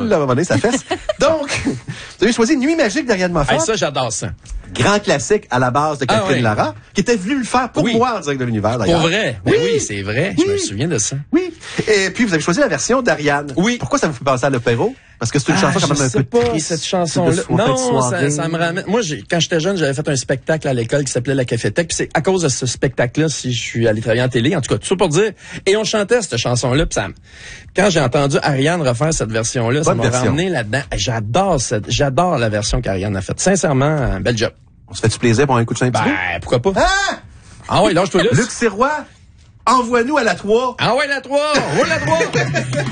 là, à un moment donné, ça fesse. Donc, vous avez choisi Nuit magique d'Ariane Moffat. Hey, ça, j'adore ça. Grand classique à la base de Catherine oui. Lara, qui était venue le faire pour moi en direct de l'univers, d'ailleurs. Pour vrai? Oui, oui c'est vrai. Oui. Je me souviens de ça. Oui. Et puis, vous avez choisi la version d'Ariane. Oui. Pourquoi ça vous fait penser à l'opéro? Parce que c'est une chanson quand même un peu triste. Cette chanson-là. Non, ça me ramène. Moi, quand j'étais jeune, j'avais fait un spectacle à l'école qui s'appelait La Cafétèque. Puis c'est à cause de ce spectacle-là si je suis allé travailler en télé. En tout cas, tout ça pour dire. Et on chantait cette chanson-là. Puis quand j'ai entendu Ariane refaire cette version-là, ça m'a ramené là-dedans. J'adore la version qu'Ariane a faite. Sincèrement, un bel job. On se fait du plaisir pour un coup de chien un petit peu? Pourquoi pas? Ah! Ah ouais, lâche-toi là. Luc Sirois, envoie-nous à la 3. Ah ouais, la 3! Roule la 3!